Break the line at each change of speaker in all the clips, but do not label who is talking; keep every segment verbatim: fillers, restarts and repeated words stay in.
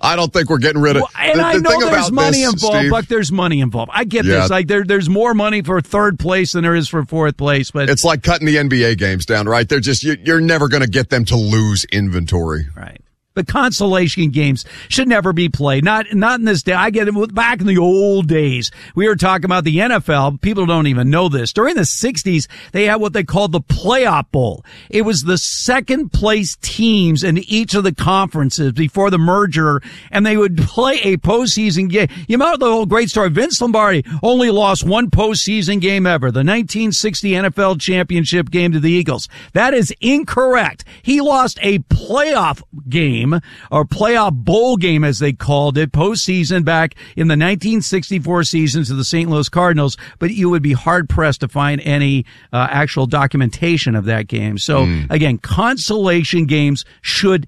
I don't think we're getting rid of
well, and
the,
I
the
know
thing
there's
about
money
this,
involved,
Steve,
but there's money involved. I get
yeah.
this. Like there, there's more money for third place than there is for fourth place. But
it's like cutting the N B A games down, right? They're just you, you're never going to get them to lose inventory,
right? But consolation games should never be played. Not, not in this day. I get it. Back in the old days, we were talking about the N F L. People don't even know this. During the sixties, they had what they called the Playoff Bowl. It was the second place teams in each of the conferences before the merger, and they would play a postseason game. You remember the whole great story? Vince Lombardi only lost one postseason game ever, the nineteen sixty N F L championship game to the Eagles. That is incorrect. He lost a playoff game, or playoff bowl game as they called it, postseason back in the nineteen sixty-four season to the Saint Louis Cardinals, but you would be hard pressed to find any uh, actual documentation of that game. So mm. again, consolation games should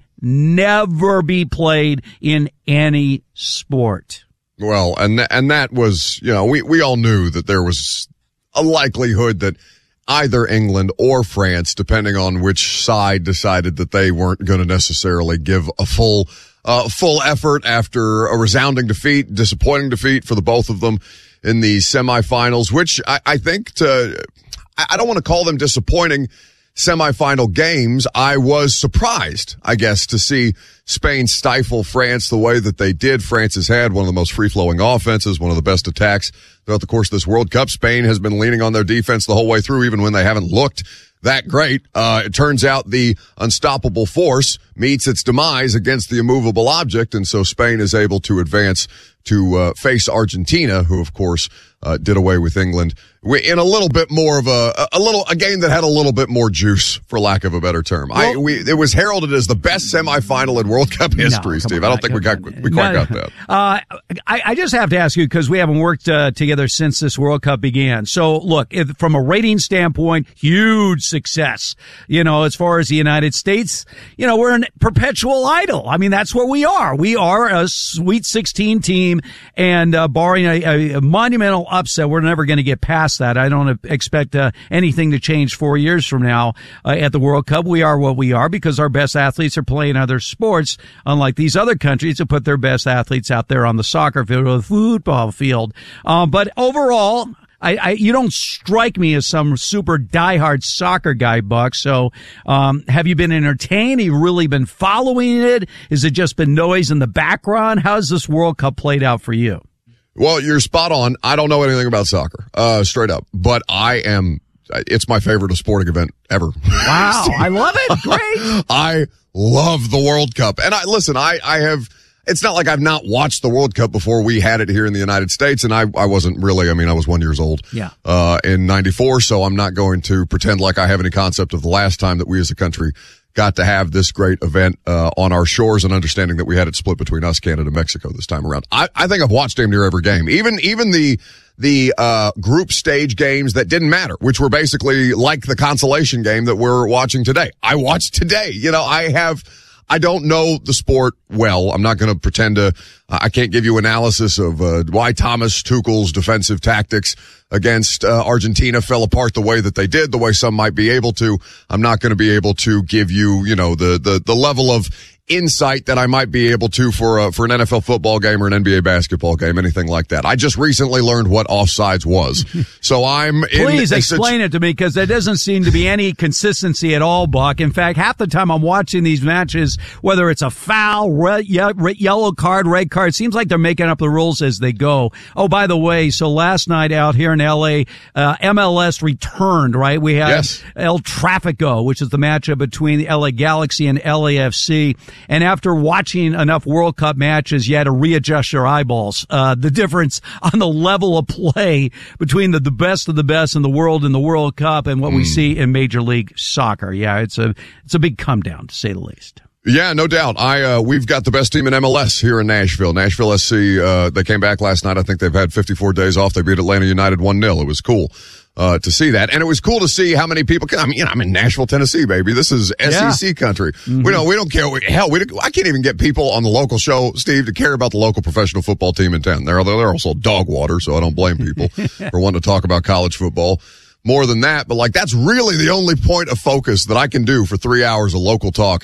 never be played in any sport.
Well, and th- and that was, you know, we, we all knew that there was a likelihood that either England or France, depending on which side decided that they weren't going to necessarily give a full, uh, full effort after a resounding defeat, disappointing defeat for the both of them in the semifinals, which I, I think to, I don't want to call them disappointing semifinal games. I was surprised, I guess, to see Spain stifle France the way that they did. France has had one of the most free-flowing offenses, one of the best attacks throughout the course of this World Cup. Spain has been leaning on their defense the whole way through, even when they haven't looked that great. Uh, it turns out the unstoppable force meets its demise against the immovable object, and so Spain is able to advance to uh, face Argentina, who, of course, uh, did away with England in a little bit more of a, a little, a game that had a little bit more juice, for lack of a better term. Well, I, we, it was heralded as the best semifinal in World Cup history, no, Steve. On, I don't think we got, we quite no, got that.
Uh, I, I just have to ask you, because we haven't worked uh, together since this World Cup began. So look, if, from a rating standpoint, huge success. You know, as far as the United States, you know, we're an perpetual idol. I mean, that's what we are. We are a Sweet sixteen team, and uh, barring a, a monumental upset, we're never going to get past that. I don't expect uh, anything to change four years from now uh, at the World Cup. We are what we are because our best athletes are playing other sports, unlike these other countries that put their best athletes out there on the soccer field or the football field. Uh, but overall, I, I, you don't strike me as some super diehard soccer guy, Buck. So, um, have you been entertained? Have you really been following it? Has it just been noise in the background? How's this World Cup played out for you?
Well, you're spot on. I don't know anything about soccer, uh, straight up, but I am, it's my favorite sporting event ever.
Wow. I love it. Great.
I love the World Cup. And I, listen, I, I have, it's not like I've not watched the World Cup before we had it here in the United States. And I, I wasn't really, I mean, I was one years old,
yeah.
uh, in ninety-four. So I'm not going to pretend like I have any concept of the last time that we as a country got to have this great event, uh, on our shores, and understanding that we had it split between us, Canada, and Mexico this time around. I, I think I've watched damn near every game, even, even the, the, uh, group stage games that didn't matter, which were basically like the consolation game that we're watching today. I watched today. You know, I have, I don't know the sport well. I'm not going to pretend to, uh, I can't give you analysis of, uh, why Thomas Tuchel's defensive tactics against, uh, Argentina fell apart the way that they did, the way some might be able to. I'm not going to be able to give you, you know, the, the, the level of insight that I might be able to for a, for an N F L football game or an N B A basketball game, anything like that. I just recently learned what offsides was. So I'm in
Please explain it to me, because there doesn't seem to be any consistency at all, Buck. In fact, half the time I'm watching these matches, whether it's a foul, red, yellow card, red card, it seems like they're making up the rules as they go. Oh, by the way, so last night out here in L A, uh, M L S returned, right? We had
yes.
El Tráfico, which is the matchup between the L A Galaxy and L A F C. And after watching enough World Cup matches, you had to readjust your eyeballs. Uh, the difference on the level of play between the, the best of the best in the world in the World Cup and what mm. we see in Major League Soccer. Yeah, it's a, it's a big come down, to say the least.
Yeah, no doubt. I, uh, we've got the best team in M L S here in Nashville. Nashville S C, uh, they came back last night. I think they've had fifty-four days off. They beat Atlanta United one nil. It was cool. Uh, to see that. And it was cool to see how many people, I mean, you know, I'm in Nashville, Tennessee, baby. This is S E C yeah. country. Mm-hmm. We don't, we don't care. We, hell, we, I can't even get people on the local show, Steve, to care about the local professional football team in town. They're, they're also dog water, so I don't blame people for wanting to talk about college football more than that. But like, that's really the only point of focus that I can do for three hours of local talk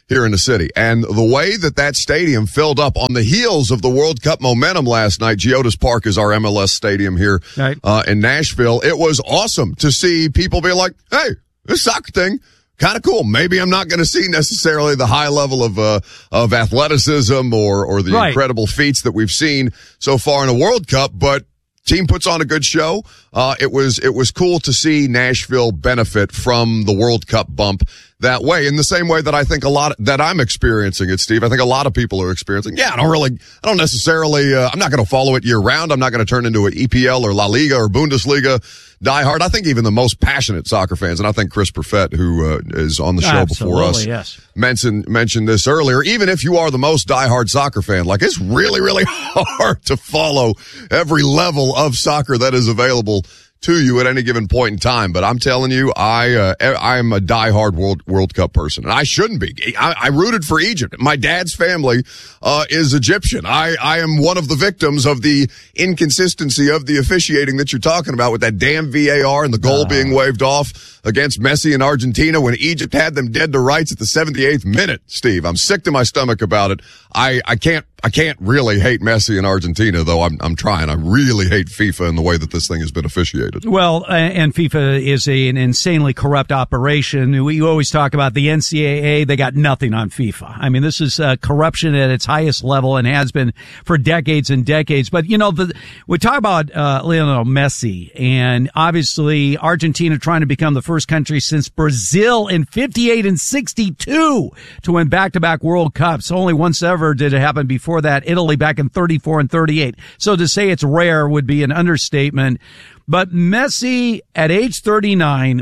here in the city. And the way that that stadium filled up on the heels of the World Cup momentum last night, Geodis Park is our M L S stadium here
right.
uh, in Nashville. It was awesome to see people be like, hey, this soccer thing, kind of cool. Maybe I'm not going to see necessarily the high level of uh, of athleticism or, or the
right.
incredible feats that we've seen so far in a World Cup, but team puts on a good show. Uh, it was, it was cool to see Nashville benefit from the World Cup bump that way, in the same way that I think a lot, that I'm experiencing it, Steve. I think a lot of people are experiencing. Yeah, I don't really, I don't necessarily, uh, I'm not going to follow it year round. I'm not going to turn into an E P L or La Liga or Bundesliga diehard. I think even the most passionate soccer fans, and I think Chris Perfett, who uh, is on the show
Absolutely,
before us,
yes.
mentioned mentioned this earlier. Even if you are the most diehard soccer fan, like it's really, really hard to follow every level of soccer that is available to you at any given point in time. But I'm telling you, I uh, I'm a diehard World World Cup person, and I shouldn't be. I, I rooted for Egypt. My dad's family uh, is Egyptian. I I am one of the victims of the inconsistency of the officiating that you're talking about with that damn V A R and the goal uh. being waved off against Messi in Argentina when Egypt had them dead to rights at the seventy-eighth minute. Steve, I'm sick to my stomach about it. I I can't. I can't really hate Messi in Argentina, though. I'm I'm trying. I really hate FIFA and the way that this thing has been officiated.
Well, and FIFA is a, an insanely corrupt operation. We always talk about the N C double A. They got nothing on FIFA. I mean, this is uh, corruption at its highest level and has been for decades and decades. But, you know, the, we talk about uh, Lionel Messi, and obviously Argentina trying to become the first country since Brazil in fifty-eight and sixty-two to win back-to-back World Cups. Only once ever did it happen before. For that, Italy back in thirty-four and thirty-eight. So to say it's rare would be an understatement. But Messi at age thirty-nine,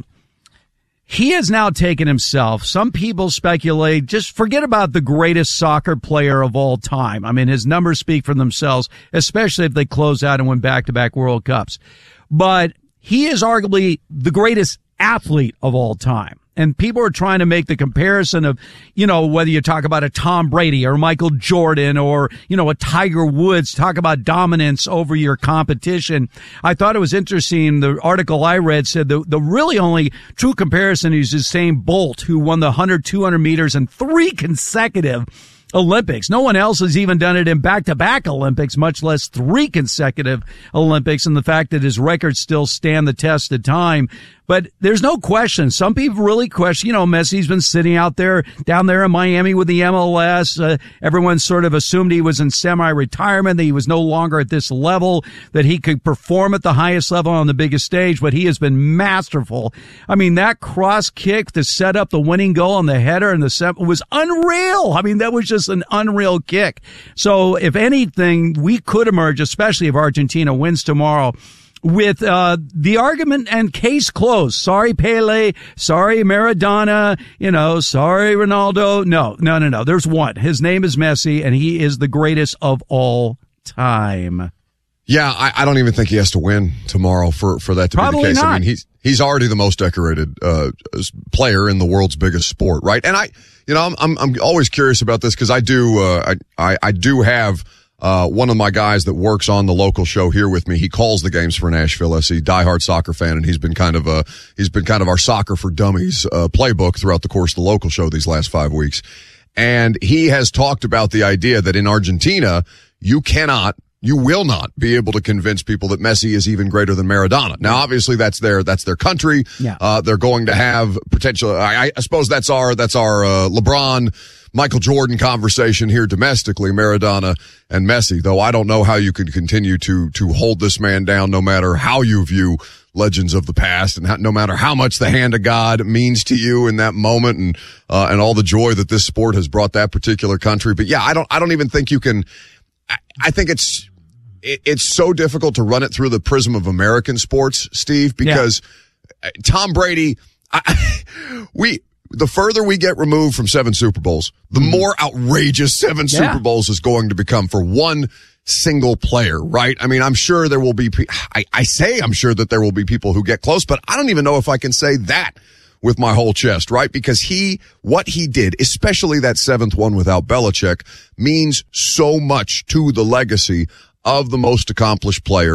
he has now taken himself. Some people speculate, just forget about the greatest soccer player of all time. I mean, his numbers speak for themselves, especially if they close out and win back-to-back World Cups. But he is arguably the greatest athlete of all time. And people are trying to make the comparison of, you know, whether you talk about a Tom Brady or Michael Jordan or, you know, a Tiger Woods, talk about dominance over your competition. I thought it was interesting. The article I read said the, the really only true comparison is Usain Bolt, who won the one hundred, two hundred meters in three consecutive Olympics. No one else has even done it in back-to-back Olympics, much less three consecutive Olympics, and the fact that his records still stand the test of time. But there's no question. Some people really question, you know, Messi's been sitting out there, down there in Miami with the M L S. Uh, everyone sort of assumed he was in semi-retirement, that he was no longer at this level, that he could perform at the highest level on the biggest stage, but he has been masterful. I mean, that cross kick to set up the winning goal on the header and the set was unreal. I mean, that was just an unreal kick. So if anything, we could emerge, especially if Argentina wins tomorrow, with uh the argument and case closed. Sorry, Pele. Sorry, Maradona. You know, sorry, Ronaldo. No, no, no, no. There's one. His name is Messi, and he is the greatest of all time.
Yeah, I, I don't even think he has to win tomorrow for, for that to
Probably
be the case.
Not.
I mean, he's he's already the most decorated uh player in the world's biggest sport, right? And I, you know, I'm I'm, I'm always curious about this because I do uh, I, I I do have. Uh, one of my guys that works on the local show here with me, he calls the games for Nashville S C, diehard soccer fan, and he's been kind of a, he's been kind of our soccer for dummies, uh, playbook throughout the course of the local show these last five weeks. And he has talked about the idea that in Argentina, you cannot, you will not be able to convince people that Messi is even greater than Maradona. Now, obviously that's their, that's their country.
Yeah.
Uh, they're going to have potential, I, I suppose that's our, that's our, uh, LeBron, Michael Jordan conversation here domestically, Maradona and Messi, though I don't know how you could continue to, to hold this man down no matter how you view legends of the past and how, no matter how much the hand of God means to you in that moment and, uh, and all the joy that this sport has brought that particular country. But yeah, I don't, I don't even think you can, I, I think it's, it, it's so difficult to run it through the prism of American sports, Steve, because yeah. Tom Brady, I, we, the further we get removed from seven Super Bowls, the more outrageous seven yeah. Super Bowls is going to become for one single player, right? I mean, I'm sure there will be, I, I say I'm sure that there will be people who get close, but I don't even know if I can say that with my whole chest, right? Because he, what he did, especially that seventh one without Belichick, means so much to the legacy of the most accomplished player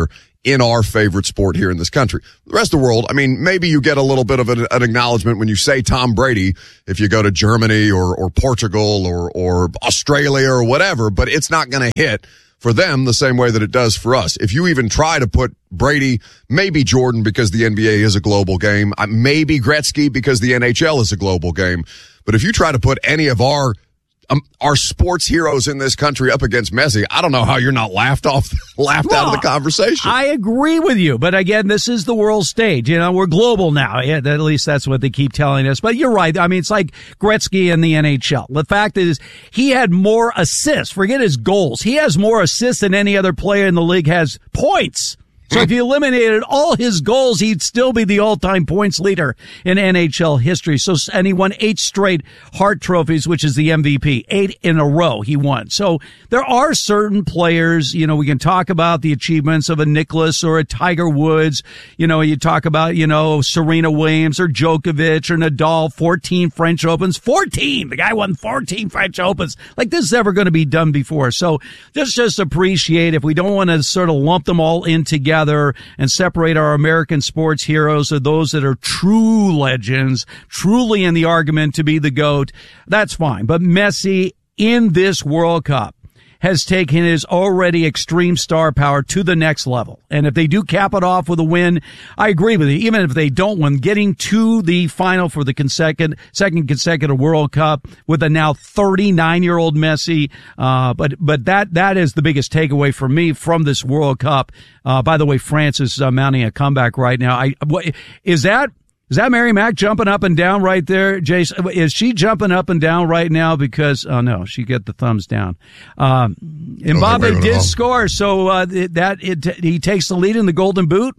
in our favorite sport here in this country. The rest of the world, I mean, maybe you get a little bit of an, an acknowledgement when you say Tom Brady if you go to Germany or, or Portugal or, or Australia or whatever, but it's not going to hit for them the same way that it does for us. If you even try to put Brady, maybe Jordan because the N B A is a global game, maybe Gretzky because the N H L is a global game, but if you try to put any of our Um, our sports heroes in this country up against Messi, I don't know how you're not laughed off, laughed well, out of the conversation.
I agree with you, but again, this is the world stage. You know, we're global now. Yeah, at least that's what they keep telling us. But you're right. I mean, it's like Gretzky in the N H L. The fact is, he had more assists. Forget his goals. He has more assists than any other player in the league has points. So if you eliminated all his goals, he'd still be the all-time points leader in N H L history. So, and he won eight straight Hart trophies, which is the M V P. Eight in a row he won. So there are certain players, you know, we can talk about the achievements of a Nicklaus or a Tiger Woods. You know, you talk about, you know, Serena Williams or Djokovic or Nadal, fourteen French Opens. fourteen! The guy won fourteen French Opens. Like, this is never going to be done before. So just, just appreciate, if we don't want to sort of lump them all in together and separate our American sports heroes or those that are true legends, truly in the argument to be the GOAT, that's fine. But Messi in this World Cup has taken his already extreme star power to the next level. And if they do cap it off with a win, I agree with you. Even if they don't win, getting to the final for the consecutive, second consecutive World Cup with a now thirty-nine-year-old Messi. Uh, but, but that, that is the biggest takeaway for me from this World Cup. Uh, by the way, France is uh, mounting a comeback right now. I, what, is that, Is that Mary Mack jumping up and down right there, Jason? Is she jumping up and down right now? Because, oh no, she got the thumbs down. Um, Mbappe did score, so uh, that it, he takes the lead in the Golden Boot.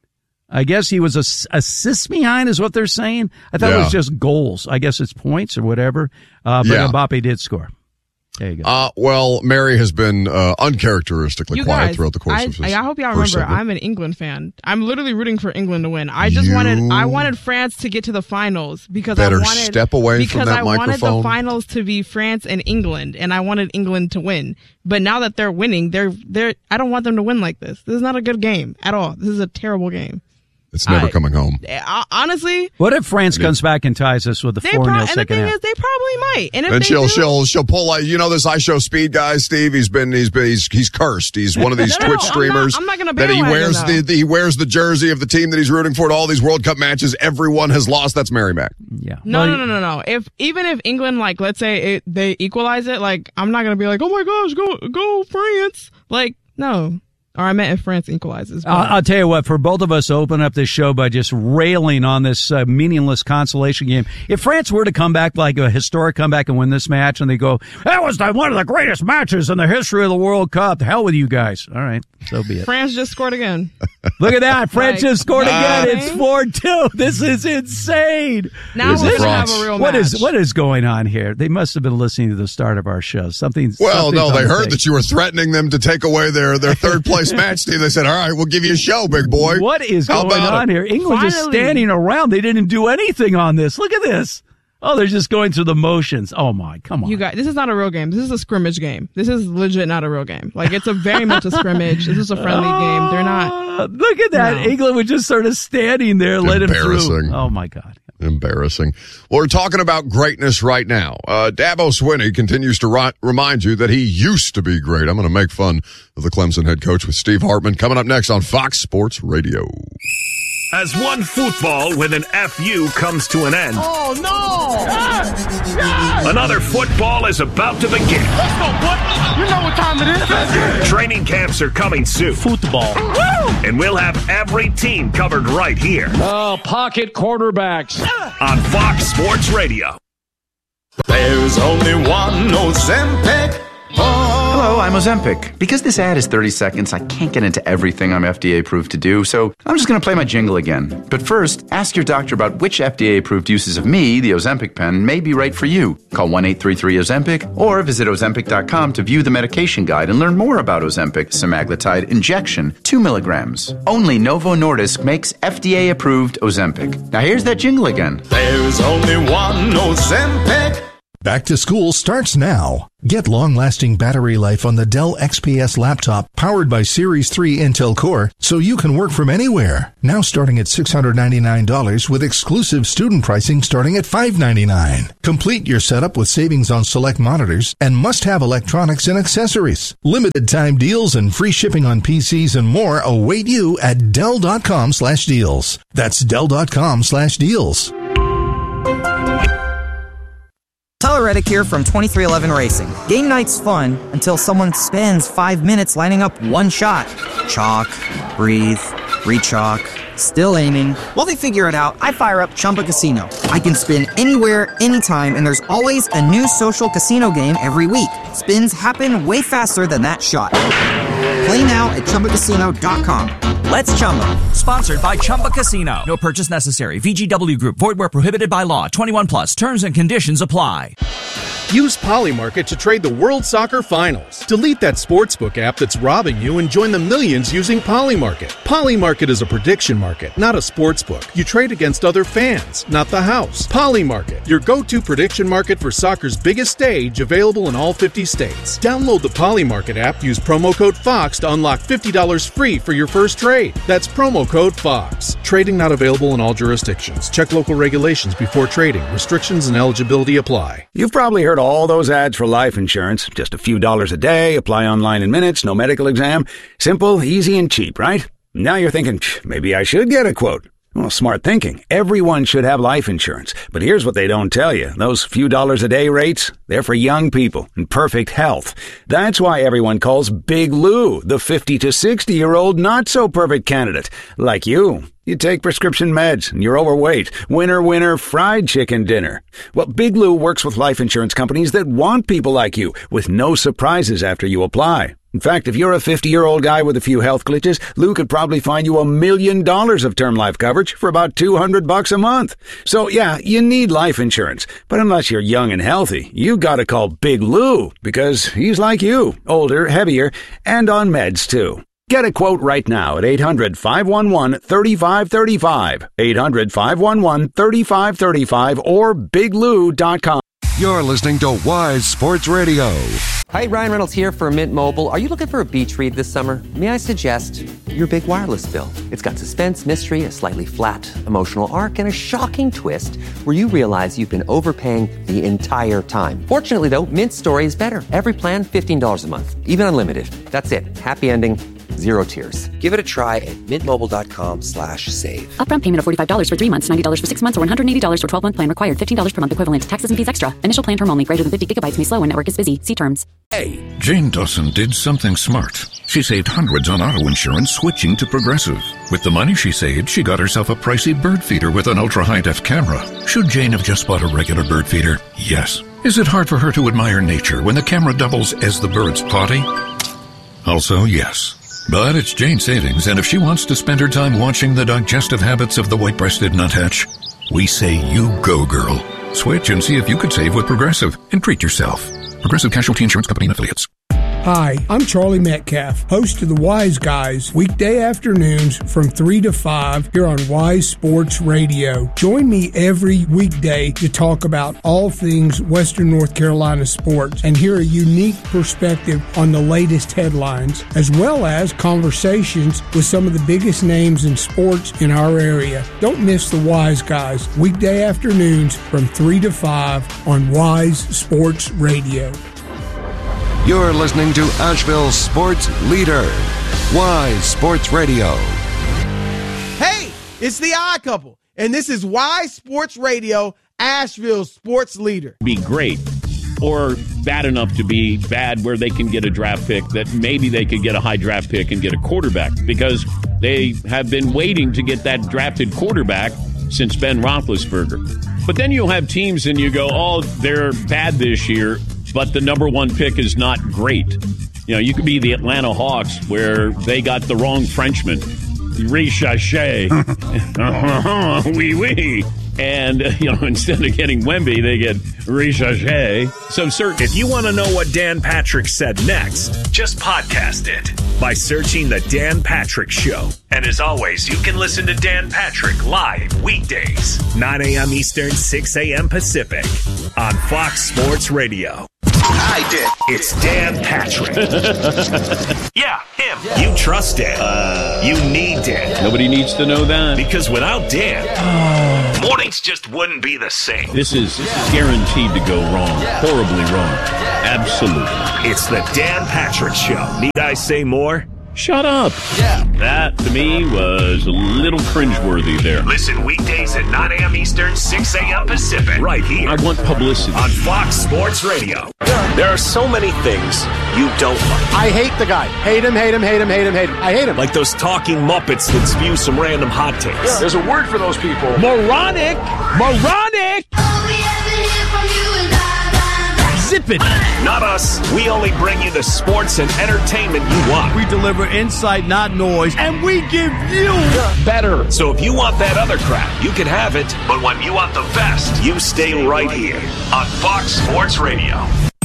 I guess he was a assist behind, is what they're saying. I thought yeah. it was just goals. I guess it's points or whatever. Uh, but yeah. Mbappe did score. There you go.
Uh, well, Mary has been uh, uncharacteristically
you
quiet
guys,
throughout the course
I,
of this.
I hope y'all remember,
segment.
I'm an England fan. I'm literally rooting for England to win. I just
you
wanted, I wanted France to get to the finals because
better
I wanted
step away
because
from that
I
microphone.
wanted the finals to be France and England, and I wanted England to win. But now that they're winning, they're they're. I don't want them to win like this. This is not a good game at all. This is a terrible game.
It's never
I,
coming home.
I, honestly,
what if France comes back and ties us with the four nil second half?
And the thing is, they probably might. And if
and
they
she'll
do,
she'll she'll pull like you know this I Show Speed guy, Steve. He's been he's been he's he's cursed. He's one of these
no,
Twitch
no,
streamers
I'm not, I'm not
that he wears
though.
the he wears the jersey of the team that he's rooting for at all these World Cup matches. Everyone has lost. That's Mary Mack.
Yeah.
No,
well,
no, no, no, no. If even if England, like, let's say it, they equalize it, like, I'm not gonna be like, oh my gosh, go go France. Like, no. Or I meant if France equalizes.
I'll, I'll tell you what, for both of us to open up this show by just railing on this uh, meaningless consolation game, if France were to come back like a historic comeback and win this match and they go, that was the, one of the greatest matches in the history of the World Cup, the hell with you guys. All right, so be it.
France just scored again.
Look at that. France
like,
just scored again.
Uh,
It's four two. This is insane.
Now
is
we're going to
France.
have a real
What
match.
is, what is going on here? They must have been listening to the start of our show. Something.
Well, no, they heard
thing.
that you were threatening them to take away their, their third place match, Steve. They said, all right, we'll give you a show, big boy.
What is
How
going on
it?
here? England just
Finally.
standing around. They didn't do anything on this. Look at this. Oh, they're just going through the motions. Oh my, come on.
You guys, this is not a real game. This is a scrimmage game. This is legit not a real game. Like, it's a very much a scrimmage. This is a friendly game. They're not.
Uh, look at that.
No.
England was just sort of standing there, let him through.
Embarrassing.
Oh my God.
Embarrassing. Well, we're talking about greatness right now. Uh, Dabo Swinney continues to ri- remind you that he used to be great. I'm going to make fun of the Clemson head coach with Steve Hartman coming up next on Fox Sports Radio.
As one football with an F U comes to an end.
Oh, no! Yes! Yes!
Another football is about to begin.
Let's go, boy! You know what time it is. Let's
Training camps are coming soon.
Football. Woo!
And we'll have every team covered right here.
Oh, pocket quarterbacks.
On Fox Sports Radio.
There's only one Ozempic.
Hello, I'm Ozempic. Because this ad is thirty seconds, I can't get into everything I'm F D A approved to do, so I'm just going to play my jingle again. But first, ask your doctor about which F D A approved uses of me, the Ozempic pen, may be right for you. Call one eight three three Ozempic or visit Ozempic dot com to view the medication guide and learn more about Ozempic semaglutide injection, two milligrams. Only Novo Nordisk makes F D A approved Ozempic. Now here's that jingle again.
There's only one Ozempic.
Back to school starts now. Get long-lasting battery life on the Dell X P S laptop powered by Series three Intel Core so you can work from anywhere. Now starting at six hundred ninety-nine dollars with exclusive student pricing starting at five hundred ninety-nine dollars. Complete your setup with savings on select monitors and must-have electronics and accessories. Limited time deals and free shipping on P Cs and more await you at Dell.com slash deals. That's Dell.com slash deals.
Tyler Reddick here from twenty-three eleven Racing. Game night's fun until someone spends five minutes lining up one shot. Chalk, breathe, re-chalk, still aiming. While they figure it out, I fire up Chumba Casino. I can spin anywhere, anytime, and there's always a new social casino game every week. Spins happen way faster than that shot. Play now at Chumba Casino dot com. Let's Chumba.
Sponsored by Chumba Casino. No purchase necessary. V G W Group. Void where prohibited by law. twenty-one plus. Terms and conditions apply.
Use Polymarket to trade the World Soccer Finals. Delete that sportsbook app that's robbing you and join the millions using Polymarket. Polymarket is a prediction market, not a sportsbook. You trade against other fans, not the house. Polymarket, your go-to prediction market for soccer's biggest stage, available in all fifty states. Download the Polymarket app, use promo code FOX to unlock fifty dollars free for your first trade. That's promo code FOX. Trading not available in all jurisdictions. Check local regulations before trading. Restrictions and eligibility apply.
You've probably heard all those ads for life insurance. Just a few dollars a day, apply online in minutes, no medical exam. Simple, easy, and cheap, right? Now you're thinking, maybe I should get a quote. Well, smart thinking. Everyone should have life insurance. But here's what they don't tell you. Those few dollars a day rates, they're for young people in perfect health. That's why everyone calls Big Lou the fifty to sixty-year-old not-so-perfect candidate. Like you. You take prescription meds, and you're overweight. Winner, winner, fried chicken dinner. Well, Big Lou works with life insurance companies that want people like you, with no surprises after you apply. In fact, if you're a fifty-year-old guy with a few health glitches, Lou could probably find you a million dollars of term life coverage for about two hundred bucks a month. So, yeah, you need life insurance. But unless you're young and healthy, you gotta call Big Lou, because he's like you, older, heavier, and on meds, too. Get a quote right now at eight hundred, five one one, three five three five, eight hundred, five one one, three five three five, or big lou dot com.
You're listening to Wise Sports Radio.
Hi, Ryan Reynolds here for Mint Mobile. Are you looking for a beach read this summer? May I suggest your big wireless bill? It's got suspense, mystery, a slightly flat emotional arc, and a shocking twist where you realize you've been overpaying the entire time. Fortunately, though, Mint's story is better. Every plan, fifteen dollars a month, even unlimited. That's it. Happy ending. Zero tears. Give it a try at mintmobile.com slash save.
Upfront payment of forty-five dollars for three months, ninety dollars for six months, or one hundred eighty dollars for twelve-month plan required. fifteen dollars per month equivalent. Taxes and fees extra. Initial plan term only. Greater than fifty gigabytes may slow when network is busy. See terms.
Hey, Jane Dawson did something smart. She saved hundreds on auto insurance switching to Progressive. With the money she saved, she got herself a pricey bird feeder with an ultra-high-def camera. Should Jane have just bought a regular bird feeder? Yes. Is it hard for her to admire nature when the camera doubles as the bird's potty? Also, yes. But it's Jane's savings, and if she wants to spend her time watching the digestive habits of the white-breasted nuthatch, we say you go, girl. Switch and see if you could save with Progressive and treat yourself. Progressive Casualty Insurance Company and Affiliates.
Hi, I'm Charlie Metcalf, host of the Wise Guys, weekday afternoons from three to five here on Wise Sports Radio. Join me every weekday to talk about all things Western North Carolina sports and hear a unique perspective on the latest headlines, as well as conversations with some of the biggest names in sports in our area. Don't miss the Wise Guys, weekday afternoons from three to five on Wise Sports Radio.
You're listening to Asheville's sports leader, Wise Sports Radio.
Hey, it's the Odd Couple, and this is Wise Sports Radio, Asheville's sports leader.
Be great, or bad enough to be bad where they can get a draft pick that maybe they could get a high draft pick and get a quarterback, because they have been waiting to get that drafted quarterback since Ben Roethlisberger. But then you'll have teams and you go, oh, they're bad this year, but the number one pick is not great. You know, you could be the Atlanta Hawks where they got the wrong Frenchman. Richache. Oui, oui. And, uh, you know, instead of getting Wemby, they get Richarge. So, sir,
if you want to know what Dan Patrick said next, just podcast it by searching The Dan Patrick Show. And as always, you can listen to Dan Patrick live weekdays, nine a.m. Eastern, six a.m. Pacific on Fox Sports Radio. I did. It's Dan Patrick. Yeah, him. Yeah. You trust Dan. Uh, you need Dan.
Nobody needs to know that.
Because without Dan, uh, mornings just wouldn't be the same.
This is yeah. guaranteed to go wrong. Yeah. Horribly wrong. Yeah. Absolutely.
It's the Dan Patrick Show. Need I say more?
Shut up.
Yeah.
That, to me, was a little cringeworthy there.
Listen weekdays at nine a.m. Eastern, six a.m. Pacific. Right here.
I want publicity.
On Fox Sports Radio. There are so many things you don't like.
I hate the guy. Hate him, hate him, hate him, hate him, hate him. I hate him.
Like those talking Muppets that spew some random hot takes.
Yeah. There's a word for those people.
Moronic. Moronic. Zip it.
Not us. We only bring you the sports and entertainment you want.
We deliver insight, not noise, and we give you
better. So if you want that other crap, you can have it. But when you want the best, you stay right here on Fox Sports Radio.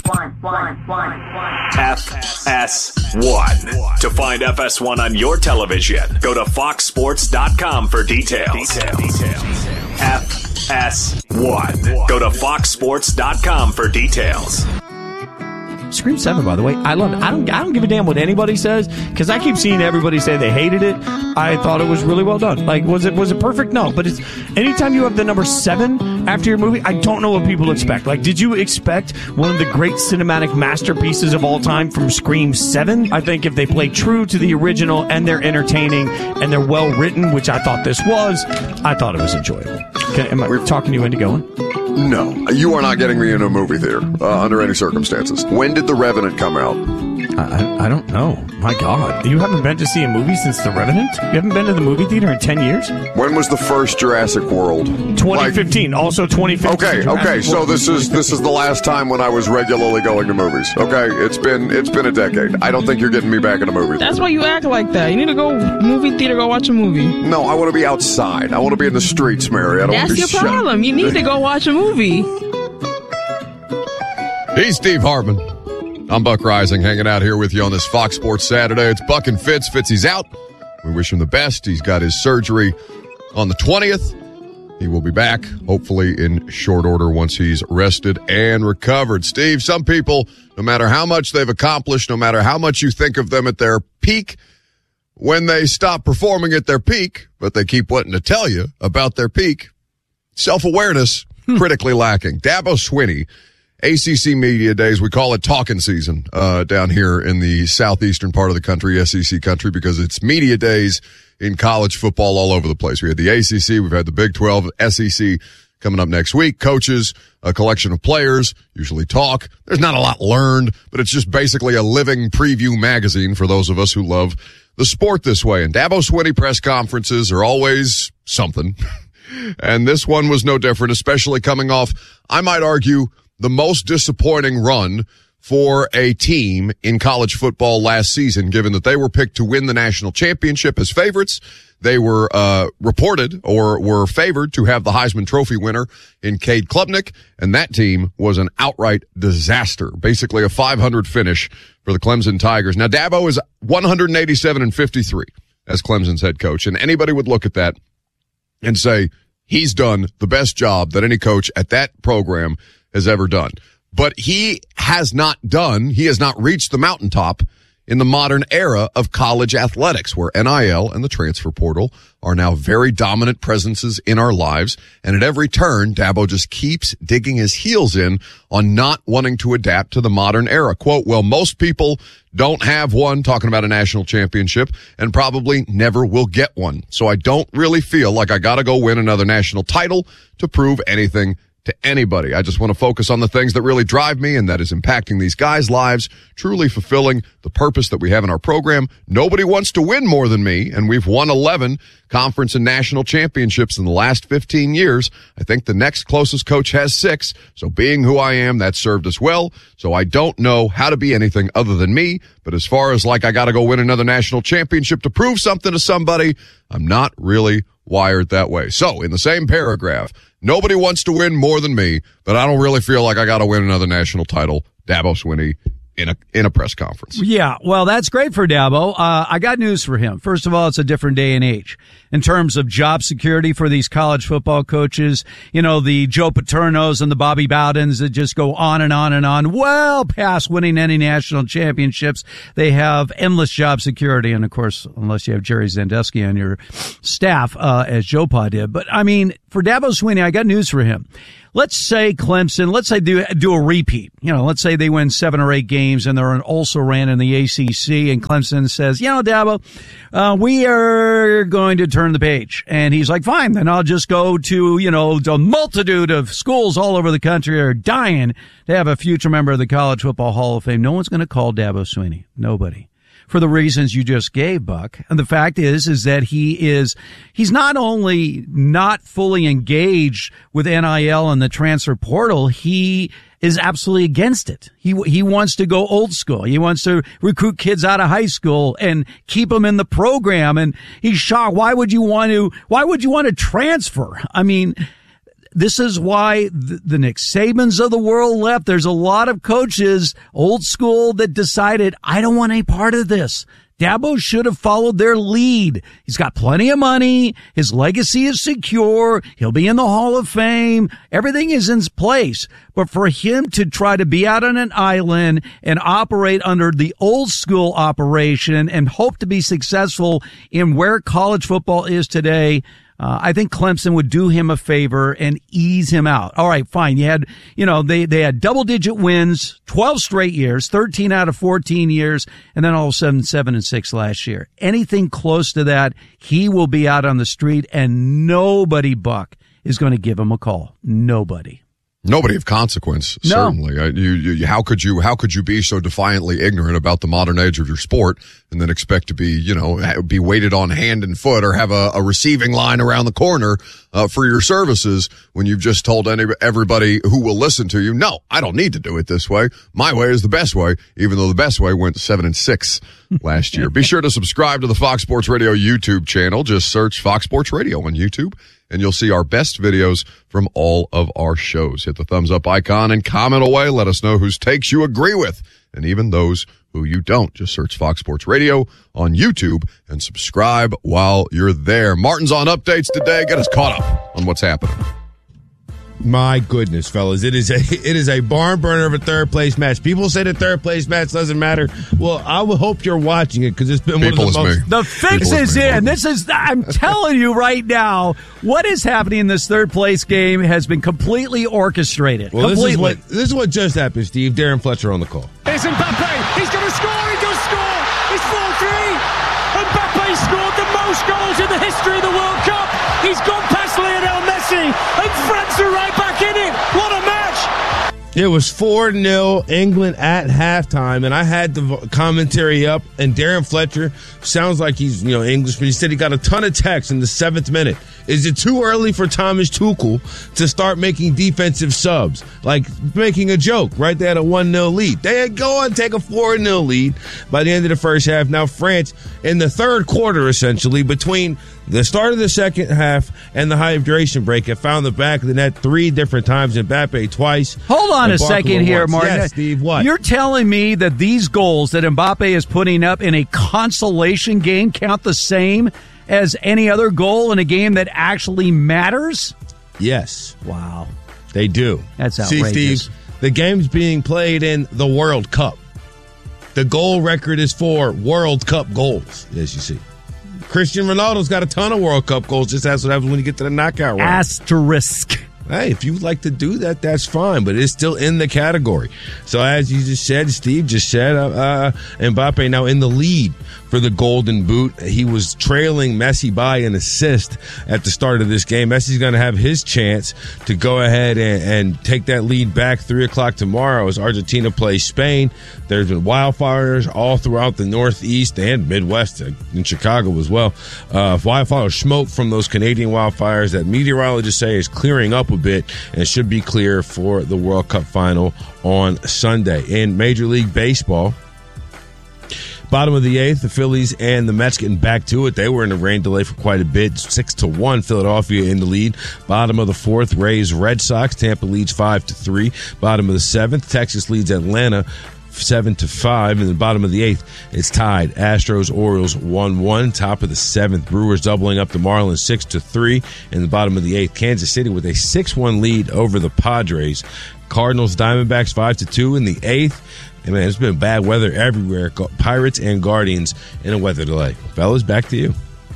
F S one. To find F S one on your television, go to fox sports dot com for details. Details. F S one. Go to fox sports dot com for details.
Scream seven, by the way, I love it. I don't I don't give a damn what anybody says, because I keep seeing everybody say they hated it. I thought it was really well done. Like, was it was it perfect? No, but it's anytime you have the number seven after your movie, I don't know what people expect. Like, did you expect one of the great cinematic masterpieces of all time from Scream seven? I think if they play true to the original and they're entertaining and they're well written, which I thought this was, I thought it was enjoyable. Okay, am I We're talking you into going?
No, you are not getting me into a movie theater uh, under any circumstances. When did The Revenant come out?
I, I don't know. My God. You haven't been to see a movie since The Revenant? You haven't been to the movie theater in ten years?
When was the first Jurassic World?
twenty fifteen. Like, also twenty fifteen.
Okay, Jurassic okay. So this is this is the last time when I was regularly going to movies. Okay, it's been it's been a decade. I don't think you're getting me back in a movie theater.
That's why you act like that. You need to go movie theater, go watch a movie.
No, I want to be outside. I want to be in the streets, Mary. I don't
That's
want to
your
be
problem.
Shut.
You need to go watch a movie.
He's Steve Hartman. I'm Buck Rising, hanging out here with you on this Fox Sports Saturday. It's Buck and Fitz. Fitzy's out. We wish him the best. He's got his surgery on the twentieth. He will be back, hopefully in short order, once he's rested and recovered. Steve, some people, no matter how much they've accomplished, no matter how much you think of them at their peak, when they stop performing at their peak, but they keep wanting to tell you about their peak, self-awareness critically lacking. Dabo Swinney, A C C Media Days, we call it talking season uh, down here in the southeastern part of the country, S E C country, because it's media days in college football all over the place. We had the A C C, we've had the Big twelve, S E C coming up next week. Coaches, a collection of players, usually talk. There's not a lot learned, but it's just basically a living preview magazine for those of us who love the sport this way. And Dabo Swinney press conferences are always something. And this one was no different, especially coming off, I might argue, the most disappointing run for a team in college football last season, given that they were picked to win the national championship as favorites. They were uh reported or were favored to have the Heisman Trophy winner in Cade Klubnik, and that team was an outright disaster, basically a five hundred finish for the Clemson Tigers. Now, Dabo is one eighty-seven and fifty-three as Clemson's head coach, and anybody would look at that and say he's done the best job that any coach at that program has ever done. But he has not done, he has not reached the mountaintop in the modern era of college athletics, where N I L and the transfer portal are now very dominant presences in our lives. And at every turn, Dabo just keeps digging his heels in on not wanting to adapt to the modern era. Quote, well, most people don't have one, talking about a national championship, and probably never will get one. So I don't really feel like I gotta go win another national title to prove anything to anybody. I just want to focus on the things that really drive me, and that is impacting these guys' lives, truly fulfilling the purpose that we have in our program. Nobody wants to win more than me, and we've won eleven conference and national championships in the last fifteen years. I think the next closest coach has six, so being who I am, that served us well. So I don't know how to be anything other than me, but as far as like I got to go win another national championship to prove something to somebody, I'm not really wired that way. So, in the same paragraph, nobody wants to win more than me, but I don't really feel like I got to win another national title. Dabo Swinney in a in a press conference.
Yeah, well, that's great for Dabo. Uh, I got news for him. First of all, it's a different day and age in terms of job security for these college football coaches. You know, the Joe Paternos and the Bobby Bowdens that just go on and on and on, well past winning any national championships. They have endless job security. And, of course, unless you have Jerry Sandusky on your staff, uh, as Joe Pa did. But, I mean, for Dabo Swinney, I got news for him. Let's say Clemson, let's say do, do a repeat. You know, let's say they win seven or eight games and they're an also ran in the A C C and Clemson says, you know, Dabo, uh, we are going to turn the page. And he's like, fine, then I'll just go to, you know, a multitude of schools all over the country are dying to have a future member of the College Football Hall of Fame. No one's going to call Dabo Swinney. Nobody. For the reasons you just gave, Buck. And the fact is, is that he is, he's not only not fully engaged with N I L and the transfer portal, he is absolutely against it. He, he wants to go old school. He wants to recruit kids out of high school and keep them in the program. And he's shocked. Why would you want to, why would you want to transfer? I mean, this is why the, the Nick Sabans of the world left. There's a lot of coaches, old school, that decided, I don't want any part of this. Dabo should have followed their lead. He's got plenty of money. His legacy is secure. He'll be in the Hall of Fame. Everything is in place. But for him to try to be out on an island and operate under the old school operation and hope to be successful in where college football is today, Uh, I think Clemson would do him a favor and ease him out. All right, fine. You had, you know, they, they had double digit wins, twelve straight years, thirteen out of fourteen years, and then all of a sudden seven and six last year. Anything close to that, he will be out on the street and nobody, Buck, is going to give him a call. Nobody.
Nobody of consequence,
No.
certainly. I, you, you, how could you, how could you be so defiantly ignorant about the modern age of your sport and then expect to be, you know, be waited on hand and foot or have a, a receiving line around the corner, uh, for your services when you've just told any, everybody who will listen to you, no, I don't need to do it this way. My way is the best way, even though the best way went seven and six last year. Be sure to subscribe to the Fox Sports Radio YouTube channel. Just search Fox Sports Radio on YouTube, and you'll see our best videos from all of our shows. Hit the thumbs up icon and comment away. Let us know whose takes you agree with, and even those who you don't. Just search Fox Sports Radio on YouTube and subscribe while you're there. Martin's on updates today. Get us caught up on what's happening.
My goodness, fellas, it is a it is a barn burner of a third place match. People say the third place match doesn't matter. Well, I would hope you're watching it because it's been
People
one of the most.
me.
The fix
People
is
me,
in. This is, I'm telling you right now, what is happening in this third place game has been completely orchestrated.
Well, this
completely.
is what this is what just happened, Steve. Darren Fletcher on the call.
It's Mbappe. He's going to score. He does score. It's four three. Mbappe scored the most goals in the history of the World Cup. He's gone past Lionel Messi, and France are right back in it. What a match.
It was four nil England at halftime, and I had the vo- commentary up, and Darren Fletcher sounds like he's, you know, English, but he said he got a ton of texts in the seventh minute. Is it too early for Thomas Tuchel to start making defensive subs? Like making a joke, right? They had a one nil lead. They had go on take a four nil lead by the end of the first half. Now France, in the third quarter, essentially, between the start of the second half and the hydration break, have found the back of the net three different times, Mbappe twice.
Hold on a
and Barkley
second here,
once.
Martin.
Yes, Steve, what?
You're telling me that these goals that Mbappe is putting up in a consolation game count the same as any other goal in a game that actually matters?
Yes.
Wow.
They do.
That's
outrageous. See, Steve, the game's being played in the World Cup. The goal record is for World Cup goals, as you see. Cristiano Ronaldo's got a ton of World Cup goals. Just that's what happens when you get to the knockout round.
Asterisk.
Hey, if you would like to do that, that's fine, but it's still in the category. So as you just said, Steve just said, uh, uh, Mbappe now in the lead for the Golden Boot. He was trailing Messi by an assist at the start of this game. Messi's going to have his chance to go ahead and, and take that lead back three o'clock tomorrow as Argentina plays Spain. There's been wildfires all throughout the Northeast and Midwest, in Chicago as well. Uh, wildfire smoke from those Canadian wildfires that meteorologists say is clearing up a bit and should be clear for the World Cup final on Sunday. In Major League Baseball, Bottom of the eighth, the Phillies and the Mets getting back to it. They were in a rain delay for quite a bit. Six to one, Philadelphia in the lead. Bottom of the fourth, Rays, Red Sox. Tampa leads five to three. Bottom of the seventh, Texas leads Atlanta seven to five. And the bottom of the eighth, it's tied. Astros, Orioles one one. Top of the seventh, Brewers doubling up the Marlins six to three. In the bottom of the eighth, Kansas City with a six one lead over the Padres. Cardinals, Diamondbacks five to two in the eighth. And man, it's been bad weather everywhere. Pirates and Guardians in a weather delay. Fellas, back to you.